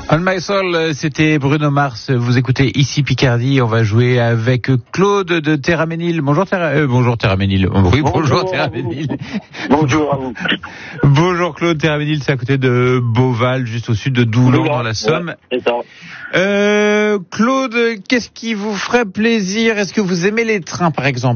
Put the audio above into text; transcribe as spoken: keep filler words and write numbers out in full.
On My Soul, c'était Bruno Mars. Vous écoutez ici Picardie. On va jouer avec Claude de Terraménil. Bonjour Terra... euh, bonjour Terraménil. Oui, bonjour, bonjour Terraménil. Bonjour à vous. Bonjour Claude. Terraménil, c'est à côté de Beauval, juste au sud de Doulon, dans la Somme. Ouais, c'est ça. Euh, Claude, qu'est-ce qui vous ferait plaisir? Est-ce que vous aimez les trains, par exemple?